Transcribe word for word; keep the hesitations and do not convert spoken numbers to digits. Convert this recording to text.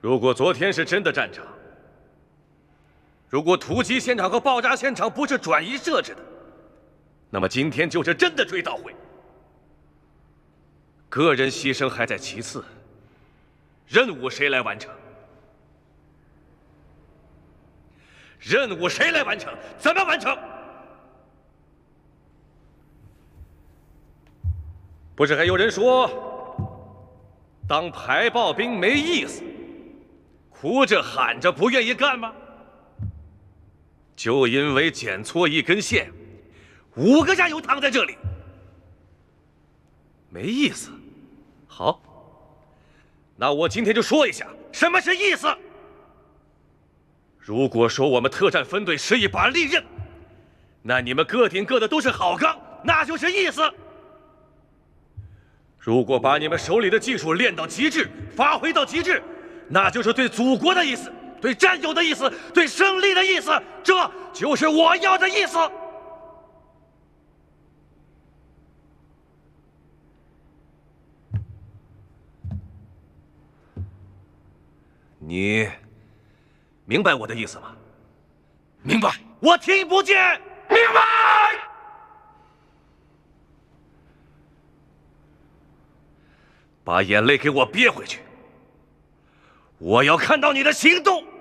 如果昨天是真的战场，如果突击现场和爆炸现场不是转移设置的，那么今天就是真的追悼会。个人牺牲还在其次，任务谁来完成？任务谁来完成？怎么完成？不是还有人说，当排爆兵没意思，哭着喊着不愿意干吗？就因为剪错一根线，五个加油躺在这里，没意思。好，那我今天就说一下什么是意思。如果说我们特战分队是一把利刃，那你们个顶个的都是好钢，那就是意思。如果把你们手里的技术练到极致，发挥到极致，那就是对祖国的意思，对战友的意思，对胜利的意思，这就是我要的意思。你明白我的意思吗？ 明白。 我听不见。 明白。 把眼泪给我憋回去，我要看到你的行动。